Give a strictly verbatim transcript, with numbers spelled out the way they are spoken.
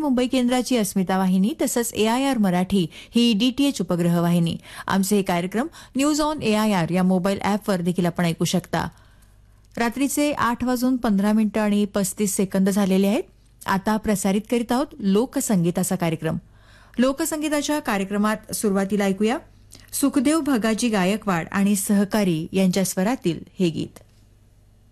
मुंबई केंद्राची अस्मिता वाहिनी तसंच एआयआर मराठी ही डीटीएच उपग्रह वाहिनी. आमचे हे कार्यक्रम न्यूज ऑन एआयआर या मोबाईल ॲपवर देखील आपण ऐकू शकता. रात्रीचे आठ वाजून पंधरा मिनिटं आणि पस्तीस सेकंद झालेले आहेत. आता प्रसारित करीत आहोत लोकसंगीताचा कार्यक्रम. लोकसंगीताच्या कार्यक्रमात सुरुवातीला ऐकूया सुखदेव भगाजी गायकवाड आणि सहकारी यांच्या स्वरातील हे गीत.